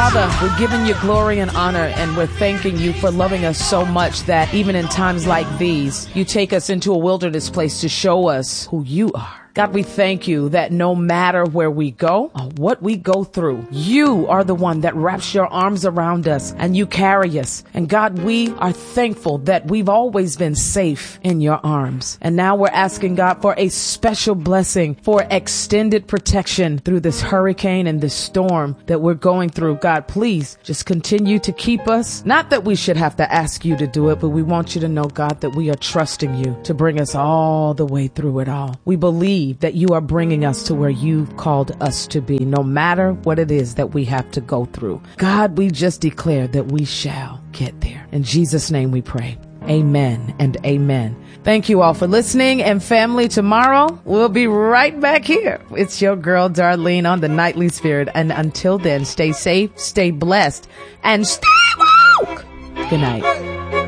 Father, we're giving you glory and honor, and we're thanking you for loving us so much that even in times like these, you take us into a wilderness place to show us who you are. God, we thank you that no matter where we go or what we go through, you are the one that wraps your arms around us and you carry us. And God, we are thankful that we've always been safe in your arms. And now we're asking God for a special blessing, for extended protection through this hurricane and this storm that we're going through. God, please just continue to keep us. Not that we should have to ask you to do it, but we want you to know, God, that we are trusting you to bring us all the way through it all. We believe that you are bringing us to where you've called us to be, no matter what it is that we have to go through. God, we just declare that we shall get there. In Jesus' name we pray. Amen and amen. Thank you all for listening. And family, tomorrow we'll be right back here. It's your girl, Darlene, on the Nightly Spirit. And until then, stay safe, stay blessed, and stay woke. Good night.